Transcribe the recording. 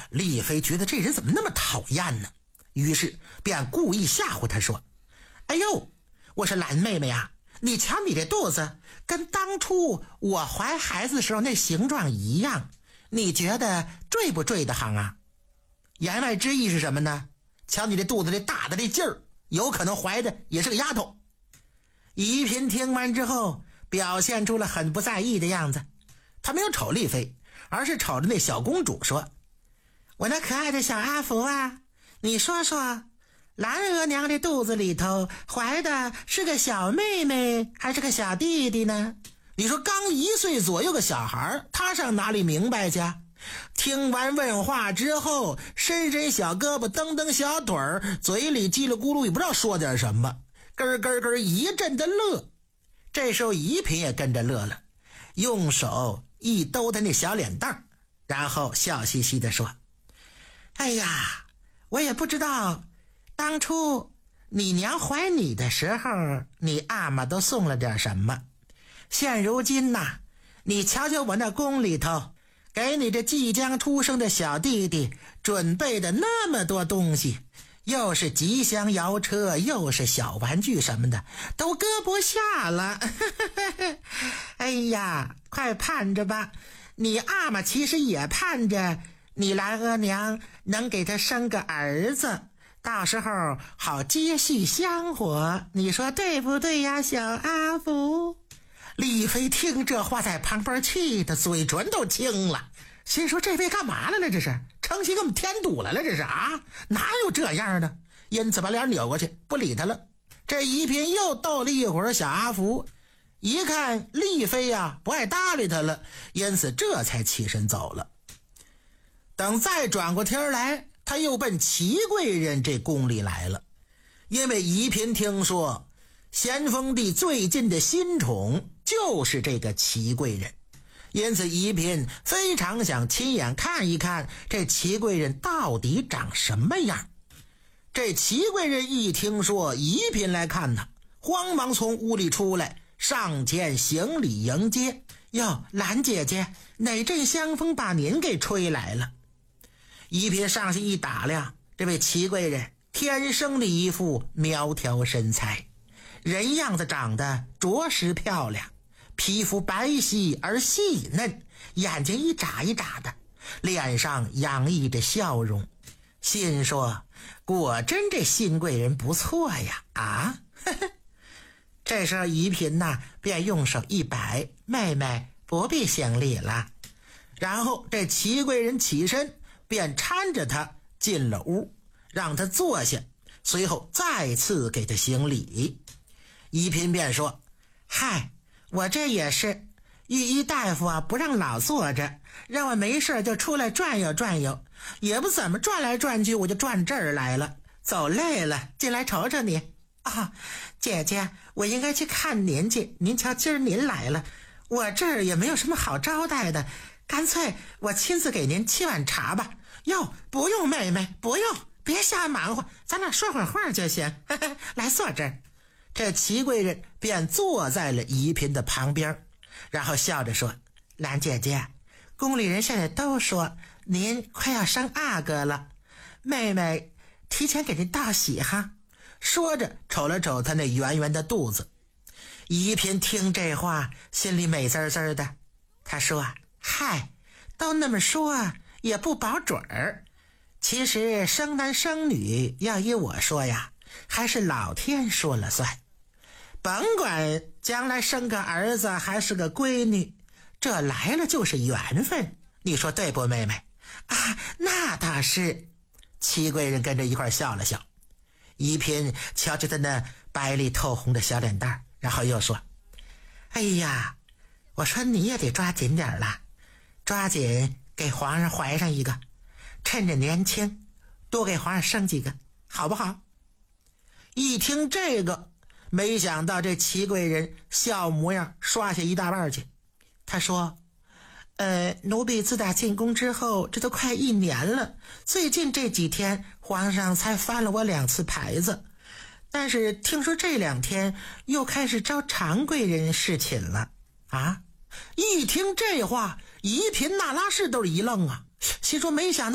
丽妃觉得这人怎么那么讨厌呢，于是便故意吓唬他说，哎呦，我说兰妹妹啊，你瞧你这肚子跟当初我怀孩子的时候那形状一样，你觉得坠不坠得慌啊？言外之意是什么呢？瞧你这肚子这大的这劲儿，有可能怀的也是个丫头。宜嫔听完之后表现出了很不在意的样子，她没有瞅丽妃，而是瞅着那小公主说，我那可爱的小阿福啊，你说说兰额娘这肚子里头怀的是个小妹妹还是个小弟弟呢？你说刚1岁左右个小孩，他上哪里明白去？听完问话之后，伸伸小胳膊，蹬蹬小腿儿，嘴里叽里咕噜也不知道说点什么，咯咯咯一阵的乐。这时候宜嫔也跟着乐了，用手一兜他那小脸蛋，然后笑嘻嘻地说，哎呀，我也不知道当初你娘怀你的时候你阿玛都送了点什么，现如今呐，你瞧瞧我那宫里头给你这即将出生的小弟弟准备的那么多东西，又是吉祥摇车，又是小玩具什么的，都搁不下了。哎呀，快盼着吧，你阿玛其实也盼着你兰额娘能给他生个儿子，到时候好接续香火，你说对不对呀，小阿福？丽妃听这话在旁边气得嘴唇都青了，心说这位干嘛来了，这是成心给我们添堵来了，这是啊，哪有这样的？因此把脸扭过去不理他了。这宜嫔又逗了一会儿小阿福，一看丽妃啊不爱搭理他了，因此这才起身走了。等再转过天来，他又奔齐贵人这宫里来了，因为宜嫔听说咸丰帝最近的新宠就是这个齐贵人，因此宜嫔非常想亲眼看一看这齐贵人到底长什么样。这齐贵人一听说宜嫔来看他，慌忙从屋里出来，上前行礼迎接，哟，兰姐姐，哪阵香风把您给吹来了？宜嫔上去一打量，这位齐贵人天生的一副苗条身材，人样子长得着实漂亮，皮肤白皙而细嫩，眼睛一眨一眨的，脸上洋溢着笑容，心说果真这新贵人不错呀啊！这时候宜嫔呐便用手一摆，妹妹不必行礼了。然后这齐贵人起身便搀着他进了屋，让他坐下，随后再次给他行礼。宜嫔便说，嗨，我这也是御医大夫啊，不让老坐着，让我没事就出来转悠转悠，也不怎么转来转去，我就转这儿来了，走累了进来瞅瞅你啊。姐姐，我应该去看您去，您瞧今儿您来了，我这儿也没有什么好招待的，干脆我亲自给您沏碗茶吧。哟，不用妹妹，不用，别瞎忙活，咱俩说会儿话就行。来坐这儿。这齐贵人便坐在了宜嫔的旁边，然后笑着说，兰姐姐，宫里人现在都说您快要生阿哥了，妹妹提前给您道喜哈。说着瞅了瞅她那圆圆的肚子。宜嫔听这话心里美滋滋的，她说，嗨，都那么说也不保准儿，其实生男生女要依我说呀，还是老天说了算，甭管将来生个儿子还是个闺女，这来了就是缘分，你说对不妹妹啊？那倒是。齐贵人跟着一块笑了笑。宜嫔瞧着他那白里透红的小脸蛋，然后又说，哎呀，我说你也得抓紧点了，抓紧给皇上怀上一个，趁着年轻多给皇上生几个好不好？一听这个，没想到这齐贵人笑模样刷下一大半去。他说，奴婢自打进宫之后，这都快1年了，最近这几天皇上才翻了我2次牌子，但是听说这2天又开始招常贵人侍寝了啊！一听这话，宜嫔那拉氏都一愣啊，心说没想到